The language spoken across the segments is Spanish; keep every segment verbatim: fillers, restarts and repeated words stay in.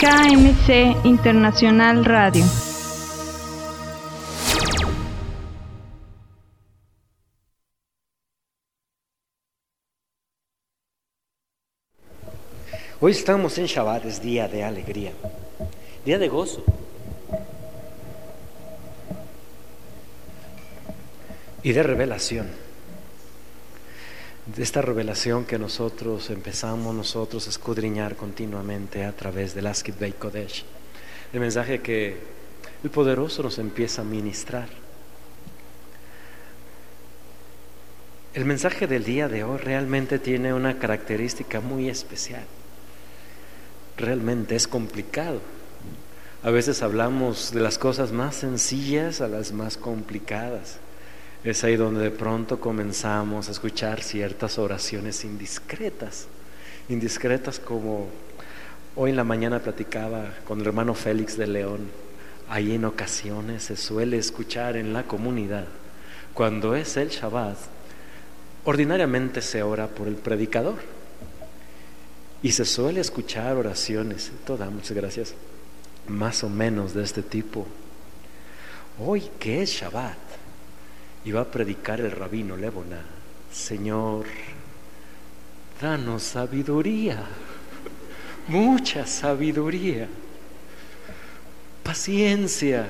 K M C Internacional Radio. Hoy estamos en Shabbat, es día de alegría, día de gozo y de revelación. De esta revelación que nosotros empezamos nosotros a escudriñar continuamente a través del Askit Beit Kodesh, el mensaje que el Poderoso nos empieza a ministrar. El mensaje del día de hoy realmente tiene una característica muy especial. Realmente es complicado. A veces hablamos de las cosas más sencillas a las más complicadas. Es ahí donde de pronto comenzamos a escuchar ciertas oraciones indiscretas, indiscretas como hoy en la mañana platicaba con el hermano Félix de León. Ahí en ocasiones se suele escuchar en la comunidad, cuando es el Shabbat, ordinariamente se ora por el predicador y se suele escuchar oraciones, toda, muchas gracias, más o menos de este tipo. Hoy que es Shabbat, y va a predicar el rabino Lebona: Señor, danos sabiduría, mucha sabiduría, paciencia,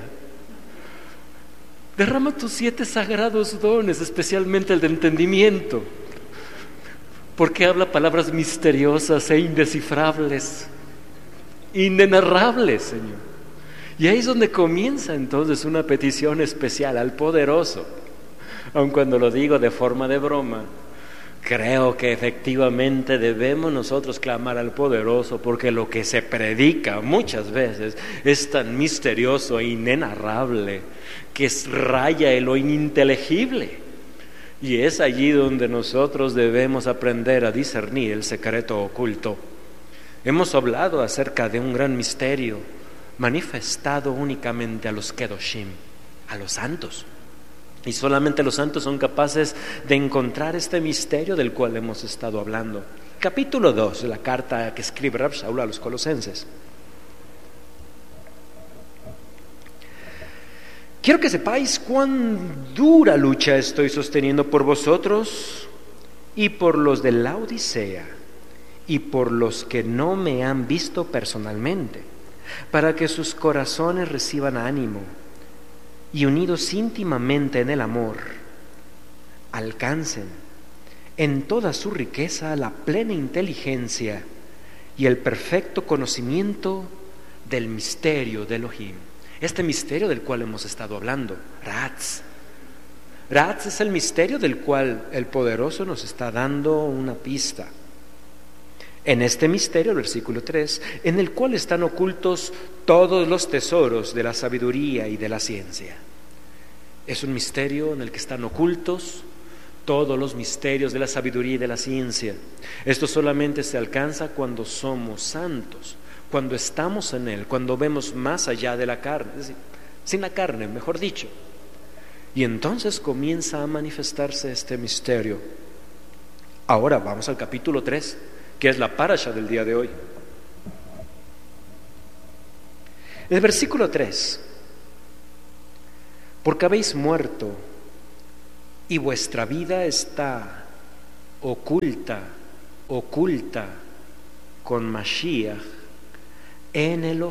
derrama tus siete sagrados dones, especialmente el de entendimiento, porque habla palabras misteriosas e indescifrables, inenarrables, Señor. Y ahí es donde comienza entonces una petición especial al Poderoso. Aun cuando lo digo de forma de broma, creo que efectivamente debemos nosotros clamar al Poderoso, porque lo que se predica muchas veces es tan misterioso e inenarrable que raya en lo ininteligible. Y es allí donde nosotros debemos aprender a discernir el secreto oculto. Hemos hablado acerca de un gran misterio manifestado únicamente a los Kedoshim, a los santos. Y solamente los santos son capaces de encontrar este misterio del cual hemos estado hablando. Capítulo dos de la carta que escribe Rab Shaul a los Colosenses. Quiero que sepáis cuán dura lucha estoy sosteniendo por vosotros y por los de la Odisea y por los que no me han visto personalmente, para que sus corazones reciban ánimo y unidos íntimamente en el amor, alcancen en toda su riqueza la plena inteligencia y el perfecto conocimiento del misterio de Elohim. Este misterio del cual hemos estado hablando, Ratz. Ratz es el misterio del cual el Poderoso nos está dando una pista. En este misterio, el versículo tres, en el cual están ocultos todos los tesoros de la sabiduría y de la ciencia. Es un misterio en el que están ocultos todos los misterios de la sabiduría y de la ciencia. Esto solamente se alcanza cuando somos santos, cuando estamos en Él, cuando vemos más allá de la carne, es decir, sin la carne, mejor dicho. Y entonces comienza a manifestarse este misterio. Ahora vamos al capítulo tres, que es la parasha del día de hoy. El versículo tres: porque habéis muerto y vuestra vida está oculta, oculta con Mashiach en el